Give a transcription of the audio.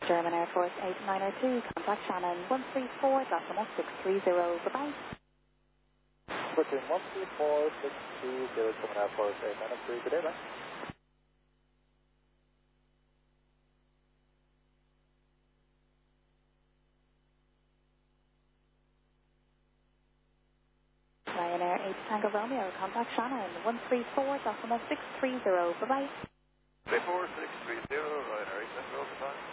German Air Force 8902, contact Shannon 134.630, bye-bye. Booking 134.630, German Air Force 8902, good day, bye. Ryanair 8 Tango Romeo, contact Shannon 134.630, bye-bye. 34630, Ryanair 8 Tango, goodbye.